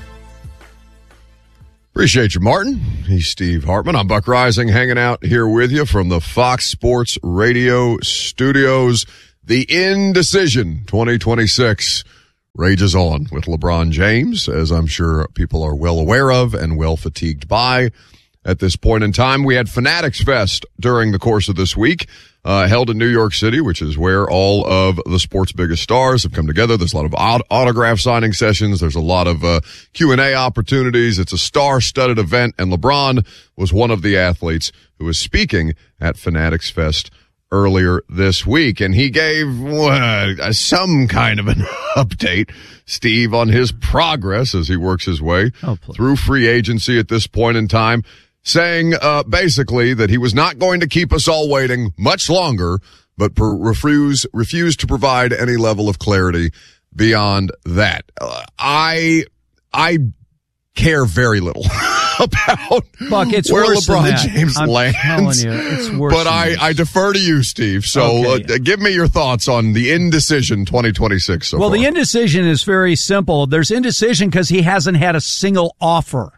Appreciate you, Martin. He's Steve Hartman. I'm Buck Rising, hanging out here with you from the Fox Sports Radio studios. The Indecision twenty twenty-six rages on with LeBron James, as I'm sure people are well aware of and well fatigued by. At this point in time, we had Fanatics Fest during the course of this week, uh, held in New York City, which is where all of the sport's biggest stars have come together. There's a lot of aut- autograph signing sessions. There's a lot of uh, Q and A opportunities. It's a star-studded event, and LeBron was one of the athletes who was speaking at Fanatics Fest earlier this week, and he gave uh, some kind of an update, Steve, on his progress as he works his way oh, through free agency at this point in time, saying uh, basically that he was not going to keep us all waiting much longer, but per- refuse refused to provide any level of clarity beyond that. Uh, I I care very little about
Buck, it's
where
worse
LeBron
than that.
James
I'm
lands.
telling you, it's worse.
But I, I defer to you, Steve. So
Okay.
uh, give me your thoughts on the Indecision twenty twenty-six so
well,
far.
the indecision is very simple. There's indecision because he hasn't had a single offer.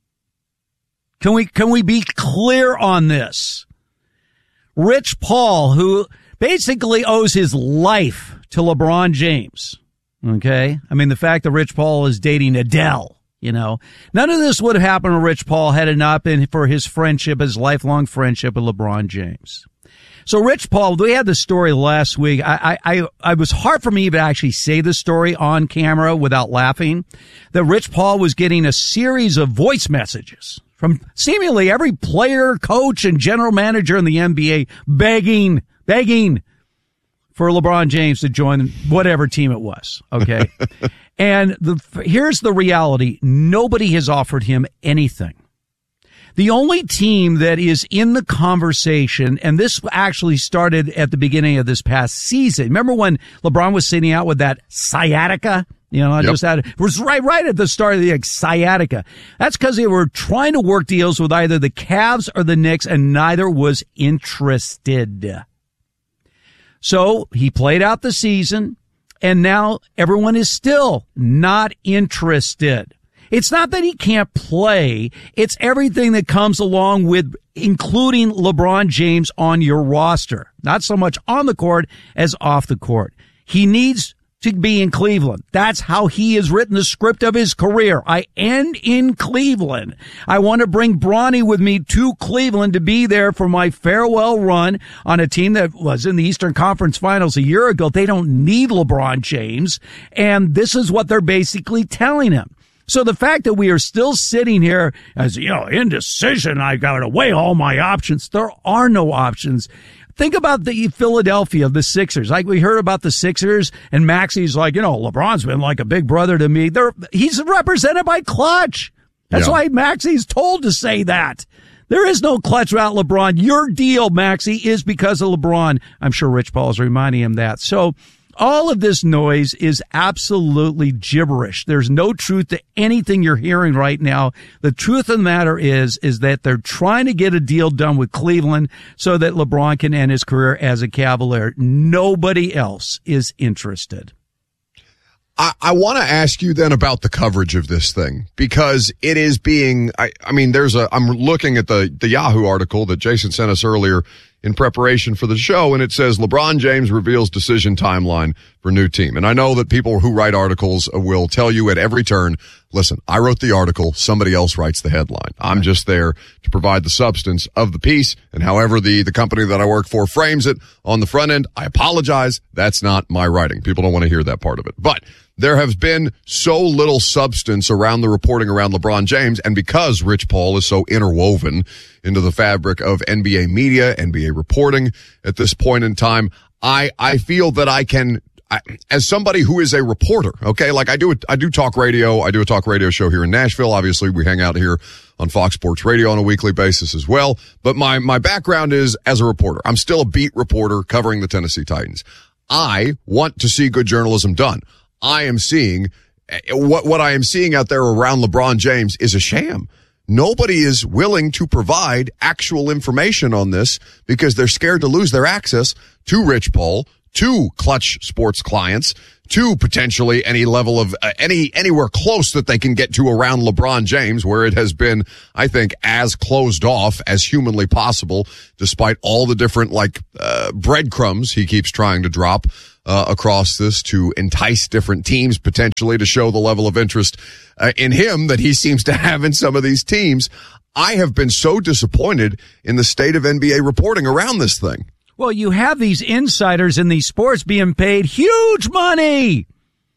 Can we can we be clear on this? Rich Paul, who basically owes his life to LeBron James, okay? I mean, the fact that Rich Paul is dating Adele, you know, none of this would have happened to Rich Paul had it not been for his friendship, his lifelong friendship with LeBron James. So Rich Paul, we had the story last week. I, I, I, I was hard for me to actually say the story on camera without laughing, that Rich Paul was getting a series of voice messages from seemingly every player, coach, and general manager in the N B A begging, begging for LeBron James to join whatever team it was. Okay. And the, here's the reality. Nobody has offered him anything. The only team that is in the conversation, and this actually started at the beginning of this past season. Remember when LeBron was sitting out with that sciatica? You know, I yep. just had, it was right, right at the start of the like, sciatica. That's because they were trying to work deals with either the Cavs or the Knicks, and neither was interested. So he played out the season, and now everyone is still not interested. It's not that he can't play. It's everything that comes along with including LeBron James on your roster. Not so much on the court as off the court. He needs to be in Cleveland. That's how he has written the script of his career. I end in Cleveland. I want to bring Bronny with me to Cleveland to be there for my farewell run on a team that was in the Eastern Conference Finals a year ago. They don't need LeBron James. And this is what they're basically telling him. So the fact that we are still sitting here as, you know, indecision, I got to weigh all my options. There are no options. Think about the Philadelphia, the Sixers. Like we heard about the Sixers, and Maxey's like, you know, LeBron's been like a big brother to me. They're, he's represented by Clutch. That's yeah. why Maxey's told to say that. There is no Clutch without LeBron. Your deal, Maxey, is because of LeBron. I'm sure Rich Paul is reminding him that. So all of this noise is absolutely gibberish. There's no truth to anything you're hearing right now. The truth of the matter is, is that they're trying to get a deal done with Cleveland so that LeBron can end his career as a Cavalier. Nobody else is interested.
I, I want to ask you then about the coverage of this thing, because it is being, I, I mean, there's a, I'm looking at the, the Yahoo article that Jason sent us earlier in preparation for the show, and it says LeBron James reveals decision timeline for new team. And I know that people who write articles will tell you at every turn, listen, I wrote the article, somebody else writes the headline. I'm just there to provide the substance of the piece, and however the, the company that I work for frames it on the front end, I apologize. That's not my writing. People don't want to hear that part of it. But there has been so little substance around the reporting around LeBron James, and because Rich Paul is so interwoven into the fabric of N B A media, N B A reporting at this point in time, I, I feel that I can, I, as somebody who is a reporter, okay, like I do, a, I do talk radio. I do a talk radio show here in Nashville. Obviously, we hang out here on Fox Sports Radio on a weekly basis as well. But my, my background is as a reporter. I'm still a beat reporter covering the Tennessee Titans. I want to see good journalism done. I am seeing what, what I am seeing out there around LeBron James is a sham. Nobody is willing to provide actual information on this because they're scared to lose their access to Rich Paul, to Clutch Sports clients, to potentially any level of uh, any anywhere close that they can get to around LeBron James, where it has been, I think, as closed off as humanly possible, despite all the different like uh, breadcrumbs he keeps trying to drop uh, across this to entice different teams potentially to show the level of interest uh, in him that he seems to have in some of these teams. I have been so disappointed in the state of N B A reporting around this thing.
Well, you have these insiders in these sports being paid huge money.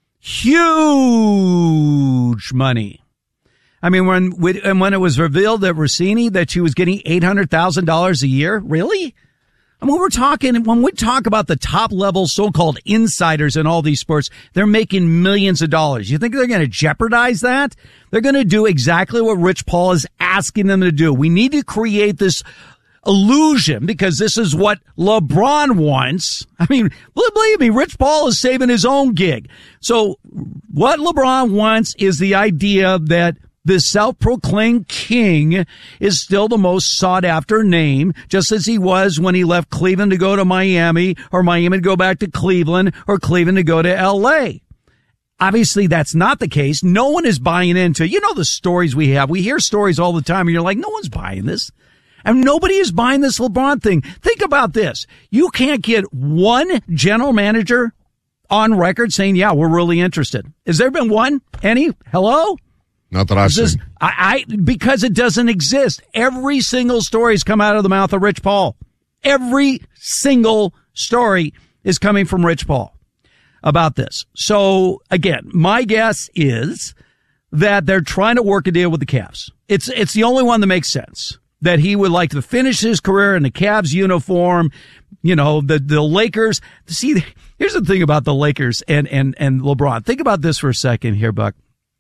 Huge money. I mean, when, when it was revealed that Rossini, that she was getting eight hundred thousand dollars a year, really? I mean, we're talking, when we talk about the top level so-called insiders in all these sports, they're making millions of dollars. You think they're going to jeopardize that? They're going to do exactly what Rich Paul is asking them to do. We need to create this illusion because this is what LeBron wants. I mean, believe me, Rich Paul is saving his own gig. So what LeBron wants is the idea that the self-proclaimed king is still the most sought-after name, just as he was when he left Cleveland to go to Miami, or Miami to go back to Cleveland, or Cleveland to go to L A. Obviously, that's not the case. No one is buying into, you know, the stories we have. We hear stories all the time, and you're like, no one's buying this. And nobody is buying this LeBron thing. Think about this. You can't get one general manager on record saying, yeah, we're really interested. Has there been one? Any? Hello?
Not that I've
this,
seen.
I, I, because it doesn't exist. Every single story has come out of the mouth of Rich Paul. Every single story is coming from Rich Paul about this. So again, my guess is that they're trying to work a deal with the Cavs. It's, it's the only one that makes sense. That he would like to finish his career in the Cavs uniform. You know, the, the Lakers. See, here's the thing about the Lakers and, and, and LeBron. Think about this for a second here, Buck.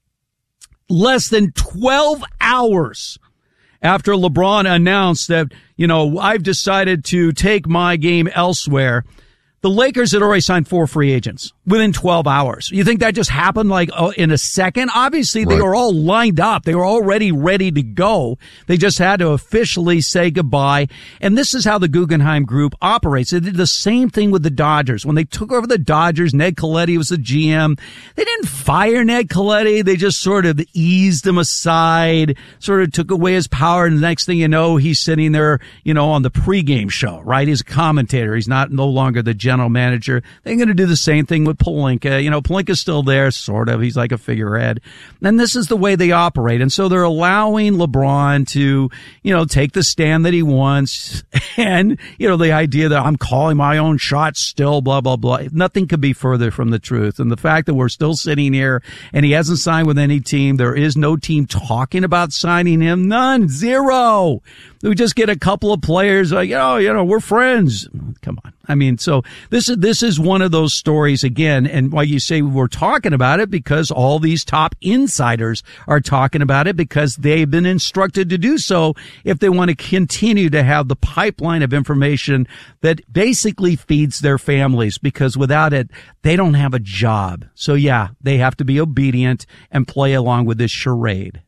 Less than twelve hours after LeBron announced that, you know, I've decided to take my game elsewhere, the Lakers had already signed four free agents within twelve hours. You think that just happened like oh, in a second? Obviously, they right. were all lined up. They were already ready to go. They just had to officially say goodbye. And this is how the Guggenheim Group operates. They did the same thing with the Dodgers. When they took over the Dodgers, Ned Colletti was the G M. They didn't fire Ned Colletti. They just sort of eased him aside, sort of took away his power. And the next thing you know, he's sitting there, you know, on the pregame show, right? He's a commentator. He's not no longer the general manager. They're going to do the same thing with Pelinka. You know, Pelinka's still there, sort of. He's like a figurehead. And this is the way they operate. And so they're allowing LeBron to, you know, take the stand that he wants. And, you know, the idea that I'm calling my own shots still, blah, blah, blah. Nothing could be further from the truth. And the fact that we're still sitting here and he hasn't signed with any team, there is no team talking about signing him. None. Zero. We just get a couple of players like, oh, you know, we're friends. Come on. I mean, so this is, this is one of those stories again. And why you say we're talking about it, because all these top insiders are talking about it because they've been instructed to do so if they want to continue to have the pipeline of information that basically feeds their families, because without it, they don't have a job. So yeah, they have to be obedient and play along with this charade.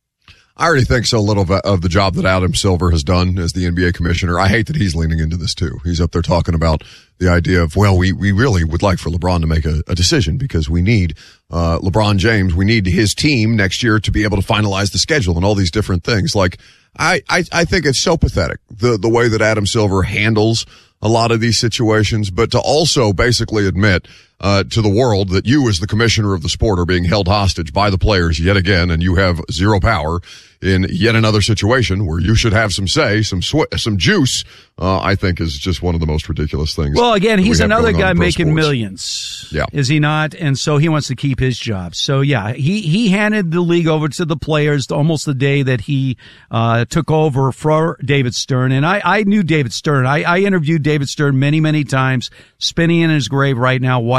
I already think so little of the job that Adam Silver has done as the N B A commissioner. I hate that he's leaning into this too. He's up there talking about the idea of, well, we, we really would like for LeBron to make a, a decision because we need, uh, LeBron James. We need his team next year to be able to finalize the schedule and all these different things. Like, I, I, I think it's so pathetic, the, the way that Adam Silver handles a lot of these situations, but to also basically admit, uh, to the world that you as the commissioner of the sport are being held hostage by the players yet again, and you have zero power in yet another situation where you should have some say, some sw- some juice, uh, I think is just one of the most ridiculous things.
Well, again, he's
we
another guy making
sports.
millions.
Yeah.
Is he not? And so he wants to keep his job. So yeah, he, he handed the league over to the players almost the day that he, uh, took over for David Stern. And I, I knew David Stern. I, I interviewed David Stern many, many times, spinning in his grave right now, watching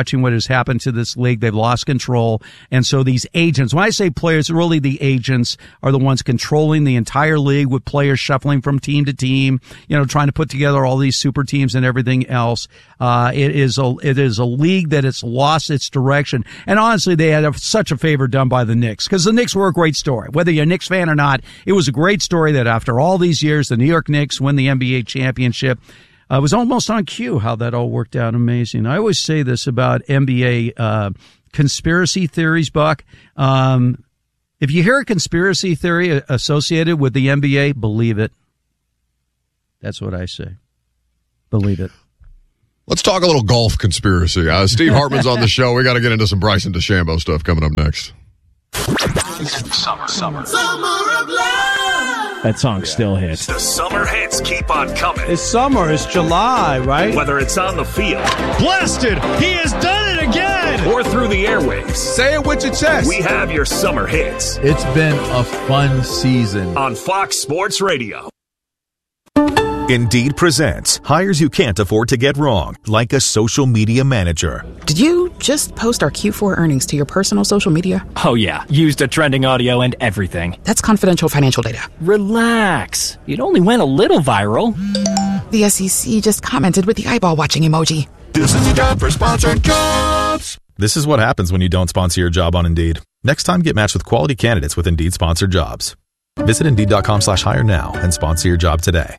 watching what has happened to this league. They've lost control. And so these agents, when I say players, really the agents are the ones controlling the entire league with players shuffling from team to team, you know, trying to put together all these super teams and everything else. Uh, it is a, it is a league that it's lost its direction. And honestly, they had a, such a favor done by the Knicks, because the Knicks were a great story. Whether you're a Knicks fan or not, it was a great story that after all these years, the New York Knicks win the N B A championship. Uh, it was almost on cue how that all worked out. Amazing. I always say this about N B A uh, conspiracy theories, Buck. Um, if you hear a conspiracy theory associated with the N B A, believe it. That's what I say. Believe it.
Let's talk a little golf conspiracy. Uh, Steve Hartman's on the show. We got to get into some Bryson DeChambeau stuff coming up next.
Summer, summer.
Summer of love.
That song still hits.
The summer hits keep on coming.
It's summer. It's July, right?
Whether it's on the field.
Blasted! He has done it again!
Or through the airwaves.
Say it with your chest.
We have your summer hits.
It's been a fun season.
On Fox Sports Radio.
Indeed presents hires you can't afford to get wrong, like a social media manager.
Did you just post our Q four earnings to your personal social media?
Oh, yeah. Used a trending audio and everything.
That's confidential financial data.
Relax. It only went a little viral.
The S E C just commented with the eyeball watching emoji.
This is a job for sponsored jobs. This is what happens when you don't sponsor your job on Indeed. Next time, get matched with quality candidates with Indeed sponsored jobs. Visit Indeed.com slash hire now and sponsor your job today.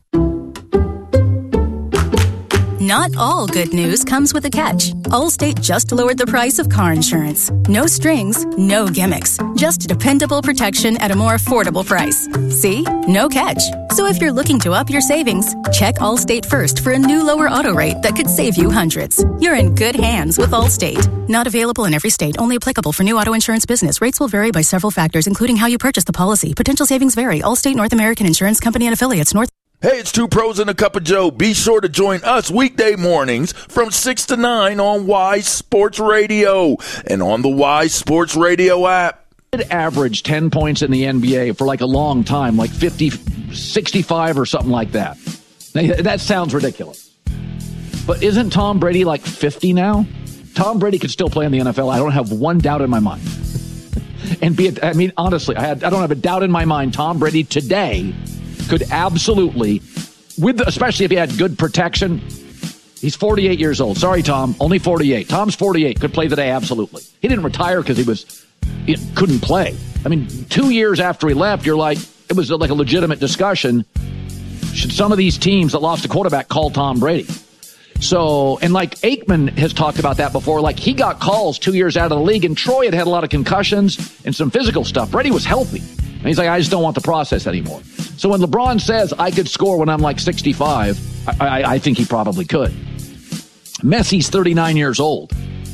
Not all good news comes with a catch. Allstate just lowered the price of car insurance. No strings, no gimmicks. Just dependable protection at a more affordable price. See? No catch. So if you're looking to up your savings, check Allstate first for a new lower auto rate that could save you hundreds. You're in good hands with Allstate. Not available in every state. Only applicable for new auto insurance business. Rates will vary by several factors, including how you purchase the policy. Potential savings vary. Allstate North American Insurance Company and affiliates. North.
Hey, it's Two Pros and a Cup of Joe. Be sure to join us weekday mornings from six to nine on Wise Sports Radio and on the Wise Sports Radio app.
Average ten points in the N B A for like a long time, like fifty, sixty-five or something like that. That sounds ridiculous. But isn't Tom Brady like fifty now? Tom Brady could still play in the N F L. I don't have one doubt in my mind. And be, a, I mean, honestly, I, had, I don't have a doubt in my mind Tom Brady today could absolutely, with especially if he had good protection. He's forty-eight years old. Sorry, Tom, only forty-eight. Tom's forty-eight, could play today, absolutely. He didn't retire because he was he couldn't play. I mean, two years after he left, you're like, it was like a legitimate discussion. Should some of these teams that lost a quarterback call Tom Brady? So, and like Aikman has talked about that before, like he got calls two years out of the league, and Troy had had a lot of concussions and some physical stuff. Brady was healthy. And he's like, I just don't want the process anymore. So when LeBron says I could score when I'm like sixty-five, I, I, I think he probably could. Messi's thirty-nine years old.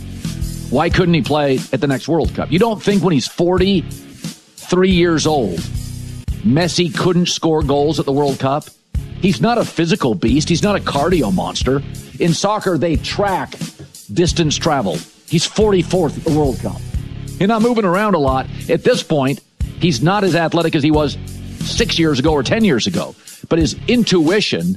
Why couldn't he play at the next World Cup? You don't think when he's forty-three years old, Messi couldn't score goals at the World Cup? He's not a physical beast. He's not a cardio monster. In soccer, they track distance traveled. He's forty-fourth at the World Cup. You're not moving around a lot. At this point, he's not as athletic as he was six years ago or ten years ago. But his intuition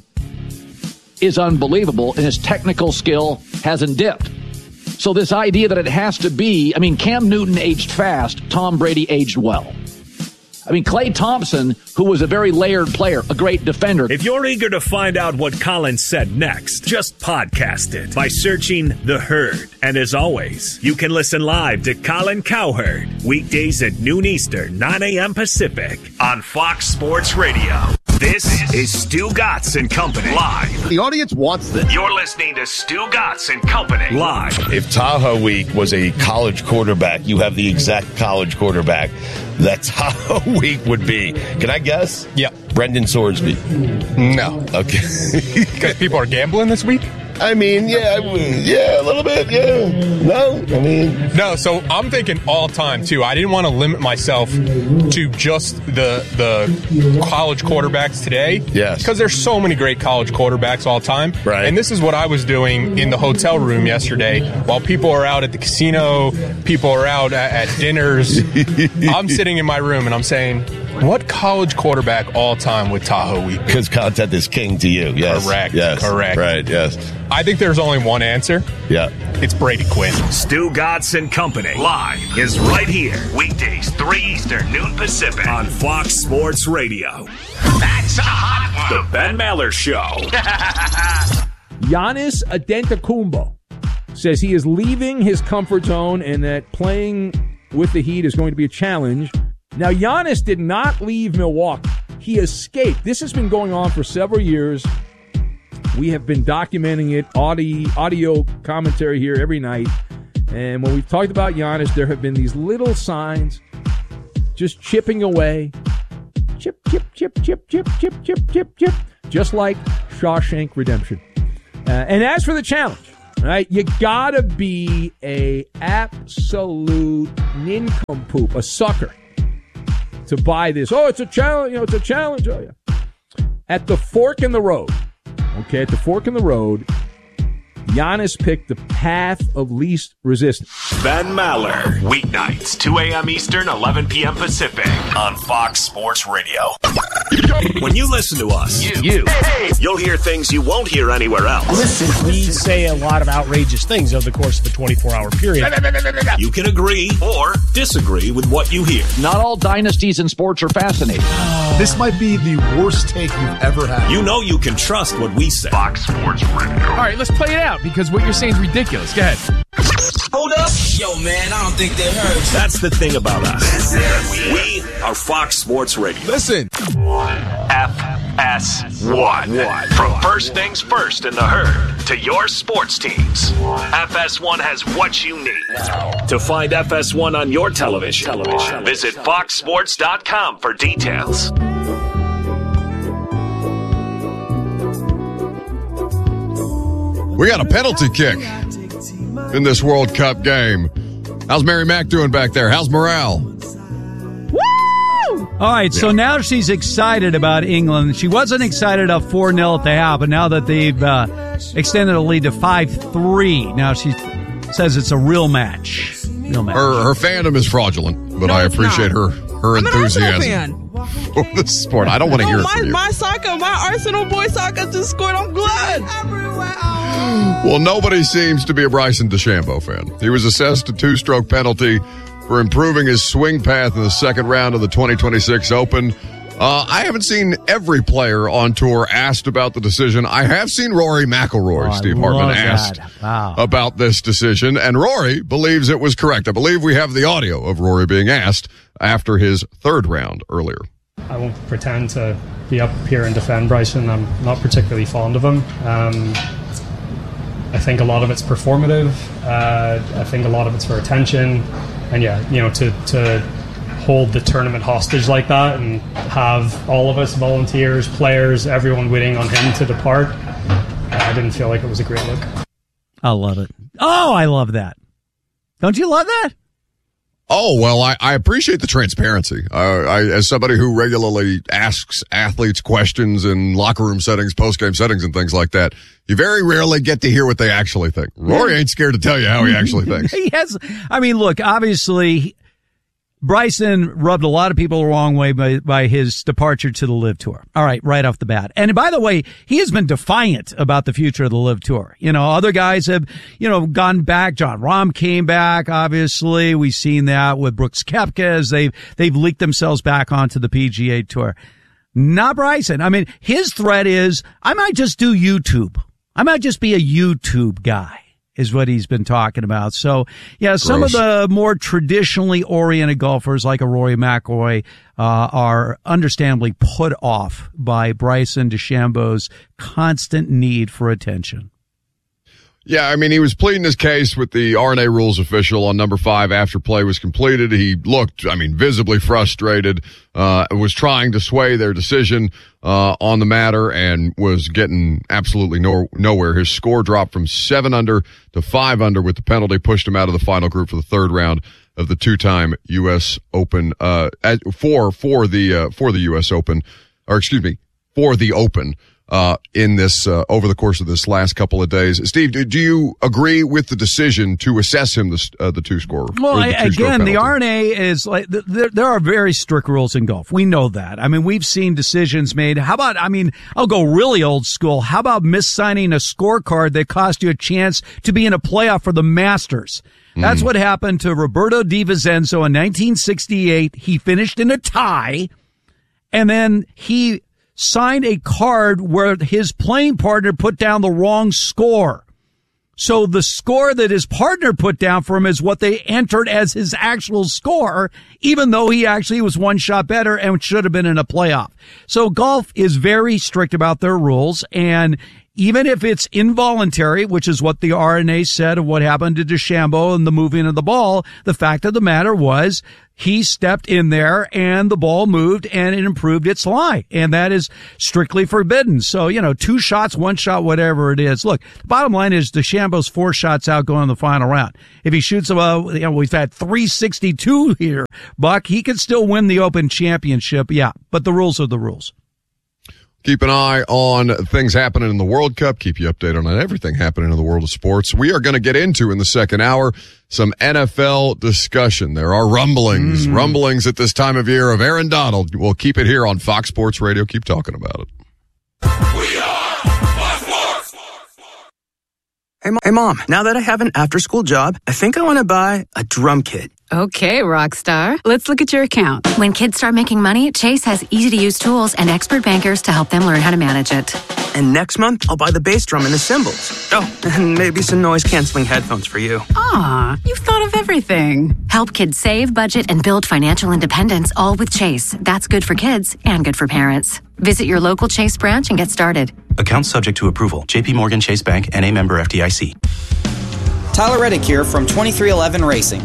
is unbelievable, and his technical skill hasn't dipped. So this idea that it has to be, I mean, Cam Newton aged fast, Tom Brady aged well. I mean, Klay Thompson, who was a very layered player, a great defender.
If you're eager to find out what Colin said next, just podcast it by searching The Herd. And as always, you can listen live to Colin Cowherd, weekdays at noon Eastern, nine a.m. Pacific, on Fox Sports Radio. This is Stu Gatz and Company live.
The audience wants this.
You're listening to Stu Gatz and Company live.
If Tahoe Week was a college quarterback, you have the exact college quarterback that Tahoe Week would be. Can I guess?
Yeah.
Brendan Sorsby.
No.
Okay.
Because people are gambling this week?
I mean, yeah, yeah, a little bit, yeah. No, I mean...
No, so I'm thinking all time, too. I didn't want to limit myself to just the the college quarterbacks today.
Yes.
Because there's so many great college quarterbacks all time.
Right.
And this is what I was doing in the hotel room yesterday. While people are out at the casino, people are out at, at dinners, I'm sitting in my room and I'm saying, What college quarterback all time would Tahoe Week?
Because content is king to you. Yes.
Correct.
Yes.
Correct.
Right. Yes.
I think there's only one answer.
Yeah.
It's Brady Quinn.
Stu Godson Company live is right here. Weekdays, three Eastern, noon Pacific on Fox Sports Radio. That's a hot one. The Ben Maller Show.
Giannis Antetokounmpo says he is leaving his comfort zone and that playing with the Heat is going to be a challenge. Now, Giannis did not leave Milwaukee. He escaped. This has been going on for several years. We have been documenting it, audio, audio commentary here every night. And when we've talked about Giannis, there have been these little signs just chipping away. Chip, chip, chip, chip, chip, chip, chip, chip, chip. Just like Shawshank Redemption. Uh, and as for the challenge, right, you gotta be a absolute nincompoop, a sucker, to buy this. Oh, it's a challenge. You know, it's a challenge. Oh, yeah. At the fork in the road, okay, at the fork in the road, Giannis picked the path of least resistance.
Ben Maller, weeknights, two a.m. Eastern, eleven p.m. Pacific on Fox Sports Radio. When you listen to us, you, you. you'll hear things you won't hear anywhere else.
Listen, we say a lot of outrageous things over the course of a twenty-four hour period.
You can agree or disagree with what you hear.
Not all dynasties in sports are fascinating.
This might be the worst take you've ever had.
You know you can trust what we say. Fox Sports Radio.
All right, let's play it out because what you're saying is ridiculous. Go ahead.
Hold up. Yo, man, I don't think that hurts.
That's the thing about us. We are Fox Sports Radio.
Listen.
F S one. From first things first in the herd to your sports teams, F S one has what you need. To find F S one on your television, television. visit fox sports dot com for details.
We got a penalty kick in this World Cup game. How's Mary Mack doing back there? How's morale?
Woo! All right, so yeah. Now she's excited about England. She wasn't excited up four nil at the half, but now that they've uh, extended the lead to five three, now she says it's a real match. Real match.
Her, her fandom is fraudulent, but
no,
I appreciate her, her
I'm
enthusiasm.
An
for this sport. I don't want to
no,
hear it
my,
from you.
My soccer, my Arsenal boy soccer just scored. I'm glad.
Well, nobody seems to be a Bryson DeChambeau fan. He was assessed a two-stroke penalty for improving his swing path in the second round of the twenty twenty-six Open. Uh, I haven't seen every player on tour asked about the decision. I have seen Rory McIlroy,
oh,
Steve Hartman, asked
wow.
about this decision, and Rory believes it was correct. I believe we have the audio of Rory being asked after his third round earlier.
I won't pretend to be up here and defend Bryson. I'm not particularly fond of him. Um, I think a lot of it's performative. Uh, I think a lot of it's for attention. And yeah, you know, to, to hold the tournament hostage like that and have all of us, volunteers, players, everyone waiting on him to depart, I didn't feel like it was a great look.
I love it. Oh, I love that. Don't you love that?
Oh, well, I, I appreciate the transparency. Uh, I, as somebody who regularly asks athletes questions in locker room settings, post-game settings, and things like that, you very rarely get to hear what they actually think. Rory ain't scared to tell you how he actually thinks.
He has. I mean, look, obviously, Bryson rubbed a lot of people the wrong way by, by his departure to the LIV Tour. All right, right off the bat. And by the way, he has been defiant about the future of the LIV Tour. You know, other guys have, you know, gone back. John Rahm came back, obviously. We've seen that with Brooks Koepka as they've, they've leaked themselves back onto the P G A Tour. Not Bryson. I mean, his threat is, I might just do YouTube. I might just be a YouTube guy, is what he's been talking about. So, yeah, some Gross. of the more traditionally oriented golfers like a Rory McIlroy uh, are understandably put off by Bryson DeChambeau's constant need for attention.
Yeah, I mean, he was pleading his case with the R N A rules official on number five after play was completed. He looked, I mean, visibly frustrated, uh, was trying to sway their decision, uh, on the matter and was getting absolutely no, nowhere. His score dropped from seven under to five under with the penalty, pushed him out of the final group for the third round of the two-time U S Open, uh, for, for the, uh, for the U S Open, or excuse me, for the Open. uh, in this, uh, over the course of this last couple of days. Steve, do, do you agree with the decision to assess him the, uh, the two score?
Well,
the
I, again, the R N A is like, there, there are very strict rules in golf. We know that. I mean, we've seen decisions made. How about, I mean, I'll go really old school. How about missigning a scorecard that cost you a chance to be in a playoff for the Masters? That's mm. what happened to Roberto Di Vincenzo in nineteen sixty-eight. He finished in a tie, and then he signed a card where his playing partner put down the wrong score. So the score that his partner put down for him is what they entered as his actual score, even though he actually was one shot better and should have been in a playoff. So golf is very strict about their rules, and even if it's involuntary, which is what the R N A said of what happened to DeChambeau and the moving of the ball, the fact of the matter was he stepped in there and the ball moved and it improved its lie. And that is strictly forbidden. So, you know, two shots, one shot, whatever it is. Look, the bottom line is DeChambeau's four shots out going in the final round. If he shoots, uh, you know, we've had three sixty-two here, Buck, he could still win the Open Championship. Yeah, but the rules are the rules.
Keep an eye on things happening in the World Cup. Keep you updated on everything happening in the world of sports. We are going to get into, in the second hour, some N F L discussion. There are rumblings, mm. rumblings at this time of year of Aaron Donald. We'll keep it here on Fox Sports Radio. Keep talking about it.
We are Fox Sports. Hey, Hey, Mom, now that I have an after-school job, I think I want to buy a drum kit.
Okay, Rockstar. Let's look at your account.
When kids start making money, Chase has easy-to-use tools and expert bankers to help them learn how to manage it.
And next month, I'll buy the bass drum and the cymbals. Oh, and maybe some noise-canceling headphones for you.
Aw, you've thought of everything. Help kids save, budget, and build financial independence, all with Chase. That's good for kids and good for parents. Visit your local Chase branch and get started.
Account subject to approval. J P Morgan Chase Bank, N A member F D I C.
Tyler Reddick here from twenty-three eleven Racing.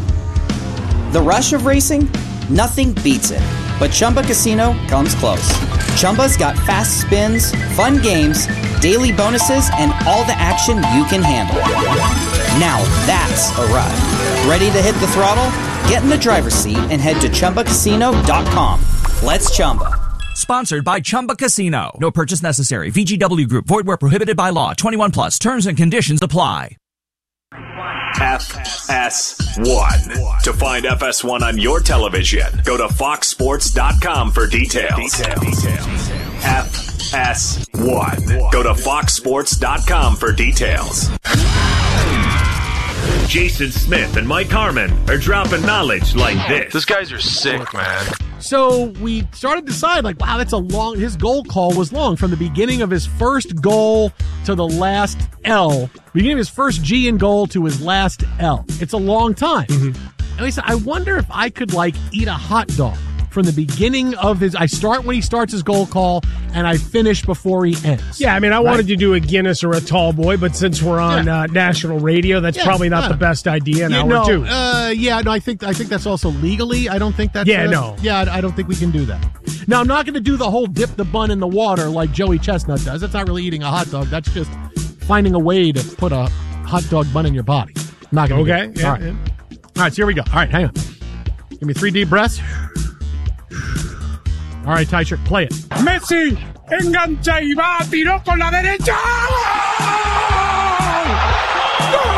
The rush of racing? Nothing beats it. But Chumba Casino comes close. Chumba's got fast spins, fun games, daily bonuses, and all the action you can handle. Now that's a ride. Ready to hit the throttle? Get in the driver's seat and head to Chumba Casino dot com. Let's Chumba.
Sponsored by Chumba Casino. No purchase necessary. V G W Group. Void where prohibited by law. twenty-one plus. Terms and conditions apply.
F S one. To find F S one on your television, go to fox sports dot com for details. F S one. Go to fox sports dot com for details. Jason Smith and Mike Harmon are dropping knowledge like this.
These guys are sick, man.
So we started to decide, like, wow, that's a long, his goal call was long from the beginning of his first goal to the last L, beginning of his first G in goal to his last L. It's a long time. Mm-hmm. And we said, I wonder if I could, like, eat a hot dog from the beginning of his, I start when he starts his goal call and I finish before he ends.
Yeah, I mean, I right? wanted to do a Guinness or a tall boy, but since we're on yeah. uh, national radio, that's yeah, probably not uh, the best idea in
yeah,
hour
no,
two.
Uh, yeah, no, I think I think that's also legally. I don't think that's
yeah,
uh,
no,
yeah, I don't think we can do that. Now, I'm not going to do the whole dip the bun in the water like Joey Chestnut does. That's not really eating a hot dog. That's just finding a way to put a hot dog bun in your body. I'm not going to.
Okay,
do it.
yeah,
all right,
yeah.
all right. So here we go. All right, hang on. Give me three deep breaths. All right, Ty Shirt, play it.
Messi engancha y va, tiró con la derecha. ¡Gol!